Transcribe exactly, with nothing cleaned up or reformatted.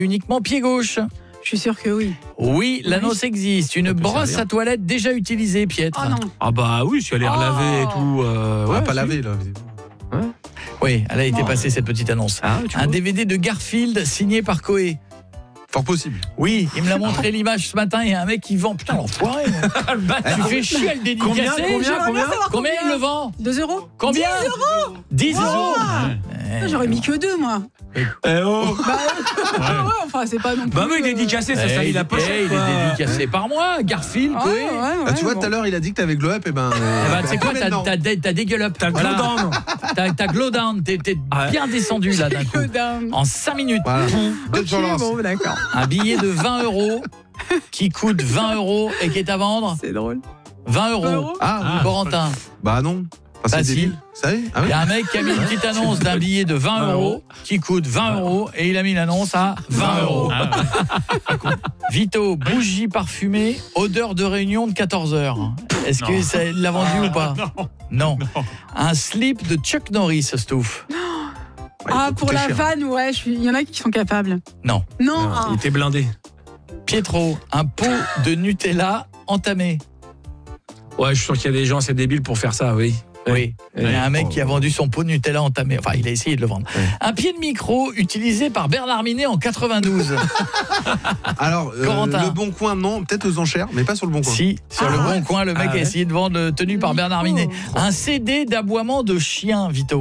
uniquement pied gauche. Je suis sûre que oui. Oui, l'annonce existe. Une brosse à toilette déjà utilisée, Pietre. Oh non. Ah bah oui, si elle est Oh. relavée et tout. Euh, Ouais, ouais, pas si. lavé là. Oui, elle a été Oh. passée cette petite annonce. Ah, tu Un vois. D V D de Garfield signé par Koé. Fort possible. Oui, il me l'a montré l'image ce matin. Il y a un mec qui vend. Putain, l'enfoiré. Tu fais chier à le dédicacer. Combien, combien, J'aimerais combien bien savoir Combien il le vend? deux euros. Combien? dix euros. dix euros. Ah, J'aurais mis que deux, moi. Eh oh. Bah, ouais, enfin, c'est pas non plus. Bah oui, euh, dédicacé, ça, ça, Eh, il a eh, pas il est dédicacé par moi. Garfield, Ouais, Koé. ouais, ouais, Ah, tu vois, bon. tout à l'heure, il a dit que t'avais glow up, et ben. Eh ben, tu sais quoi, t'as, maintenant. t'as, t'as des gueule up. T'as le Voilà. glow down. T'as, t'as glow down. T'es, t'es Ah ouais. bien descendu là d'un coup. Que dames. En cinq minutes. Voilà. Ok, Bonne chance. bon, d'accord. Un billet de vingt euros qui coûte vingt euros et qui est à vendre C'est drôle. vingt euros. vingt euros. Ah, oui. Corentin. Bah non. Enfin, Bah, c'est si. débile. Ça y est. Ah Il oui. y a un mec qui a mis une petite annonce d'un billet de vingt euros qui coûte vingt euros et il a mis l'annonce à vingt euros. Vito, bougie parfumée, odeur de réunion de quatorze heures. Est-ce que Non. ça il l'a vendu ou pas? Non. Un slip de Chuck Norris, Stouff. Ouais, il Ah, faut pour coûter la cher. vanne, ouais, je suis- il y en a qui sont capables. Non. Non, Non, ah. il était blindé. Pietro, un pot de Nutella entamé. Ouais, je suis sûr qu'il y a des gens assez débiles pour faire ça, oui. Oui, il y a un mec qui a vendu son pot de Nutella entamé. Enfin, il a essayé de le vendre. Ouais. Un pied de micro utilisé par Bernard Minet en quatre-vingt-douze. Alors, euh, Corentin. le bon coin, non, peut-être aux enchères, mais pas sur le bon coin. Si, sur Ah le ouais. bon coin, le mec Ah a ouais. essayé de vendre le tenu par Bernard Minet. Un C D d'aboiement de chien, Vito.